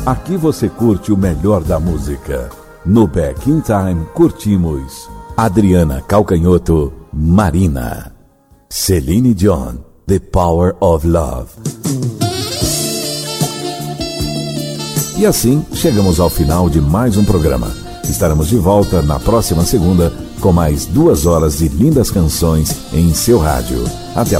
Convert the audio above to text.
Aqui você curte o melhor da música. No Back in Time curtimos Adriana Calcanhoto, Marina. Celine Dion, The Power of Love. E assim chegamos ao final de mais um programa. Estaremos de volta na próxima segunda com mais 2 horas de lindas canções em seu rádio. Até lá.